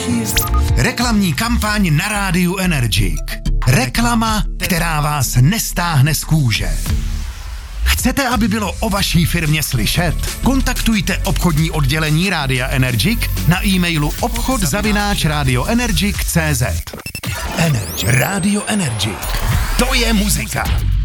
Reklamní kampaň na rádiu Energic. Reklama, která vás nestáhne z kůže. Chcete, aby bylo o vaší firmě slyšet? Kontaktujte obchodní oddělení Rádia Energic na e-mailu obchod@radioenergic.cz. Rádio Energic. To je muzika.